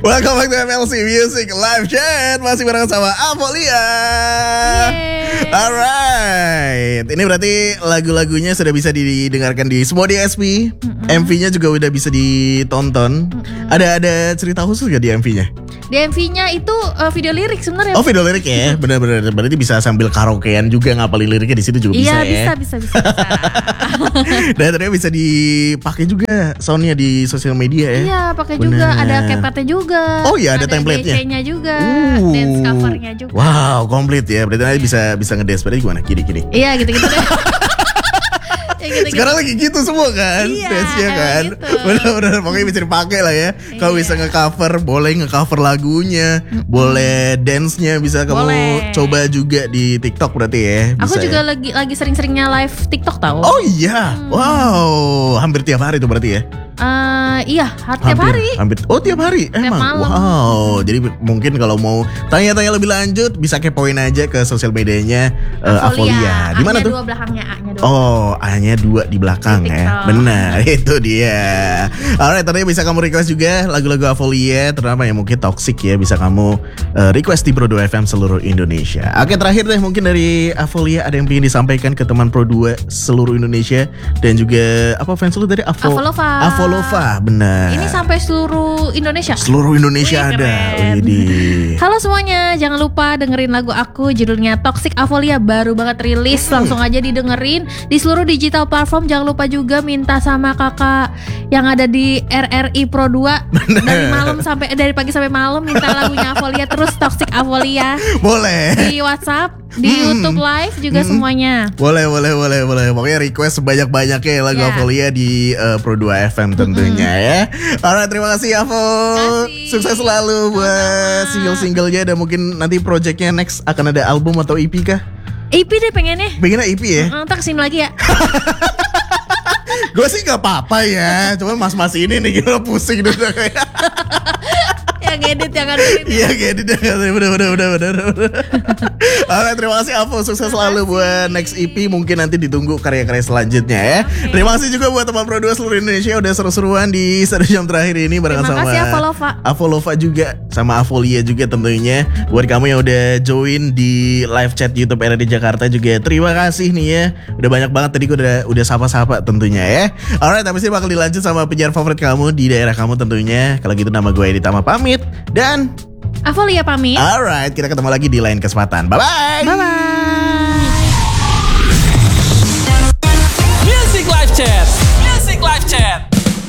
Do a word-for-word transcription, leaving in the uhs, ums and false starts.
Welcome back to M L C Music Live Chat. Masih bareng sama Avolia. Alright, ini berarti lagu-lagunya sudah bisa didengarkan di semua D S P. Mm-hmm. M V-nya juga udah bisa ditonton. Mm-hmm. Ada ada cerita khusus gak di M V-nya? Di M V-nya itu uh, video lirik sebenarnya. Oh, video lirik ya, benar-benar. Berarti bisa sambil karaokean juga, ngapalin liriknya di situ juga bisa iya, ya. Iya bisa bisa bisa. bisa. Dan ternyata bisa dipakai juga soundnya di sosial media ya. Iya, pakai juga. Ada CapCut-nya juga. Oh iya, ada, ada template-nya. D C-nya juga, uh. dance cover-nya juga. Wow, komplit ya. Berarti nanti bisa bisa ngedance. Berarti gimana? Gini-gini. Iya, gitu-gitu deh. Gitu-gitu. Sekarang lagi gitu semua kan, iya, dance-nya kan, gitu. benar-benar pokoknya bisa dipakai lah ya. Iya. Kalau bisa nge-cover, boleh nge-cover lagunya, mm-hmm. boleh dance-nya bisa kamu boleh. Coba juga di TikTok berarti ya. Bisa Aku juga ya? lagi lagi sering-seringnya live TikTok tahu. Oh iya, hmm. wow, hampir tiap hari tuh berarti ya. Uh, iya, hampir, tiap hari. Hampir. Oh tiap hari, tiap emang. Malam. Wow, jadi mungkin kalau mau tanya-tanya lebih lanjut bisa kepoin aja ke sosial medianya uh, Avolia. Di mana tuh? A-nya dua belakangnya, A-nya dua. Oh, A-nya dua di belakang di ya. Benar, itu dia. Alright, tadi bisa kamu request juga lagu-lagu Avolia, terutama yang mungkin toxic ya, bisa kamu uh, request di Pro dua F M seluruh Indonesia. Oke, terakhir deh mungkin dari Avolia ada yang ingin disampaikan ke teman Pro dua seluruh Indonesia dan juga apa fans lu tadi Avo Avolova. Avolova, benar. Ini sampai seluruh Indonesia. Seluruh Indonesia. Wih, ada. Widih. Halo semuanya, jangan lupa dengerin lagu aku, judulnya Toxic Avolia, baru banget rilis. Hmm. Langsung aja didengerin di seluruh digital platform. Jangan lupa juga minta sama kakak yang ada di R R I Pro dua dari malam sampai dari pagi sampai malam minta lagunya Avolia terus Toxic Avolia. Boleh. Di WhatsApp, di hmm. YouTube Live juga hmm. semuanya. Boleh, boleh, boleh, boleh. Pokoknya request sebanyak-banyaknya lagu yeah. Avolia di uh, Pro dua F M tentunya hmm. ya. Alright, terima kasih Avo. Sukses selalu buat single-singlenya dan mungkin nanti projectnya next akan ada album atau E P kah? E P deh pengennya. Pengennya E P ya? Ntar kesini lagi ya. Gue sih gak apa-apa ya, cuman mas-mas ini nih gila pusing dulu kayak. Yang edit yang edit. Iya edit yang edit, bener bener bener bener. Oke, terima kasih Avo, sukses selalu buat next E P. Mungkin nanti ditunggu karya-karya selanjutnya ya. Okay. Terima kasih juga buat teman Pro dua seluruh Indonesia udah seru-seruan di satu jam terakhir ini bareng sama Terima kasih Avolova. Avolova juga sama Avolia juga tentunya. Buat kamu yang udah join di live chat YouTube R R I Jakarta juga terima kasih nih ya. Udah banyak banget tadi gue udah udah sapa-sapa tentunya ya. Alright, tapi sih bakal dilanjut sama penyiar favorit kamu di daerah kamu tentunya. Kalau gitu nama gue Editama pamit dan Avolia pamit. Alright, kita ketemu lagi di lain kesempatan. Bye bye. Bye bye.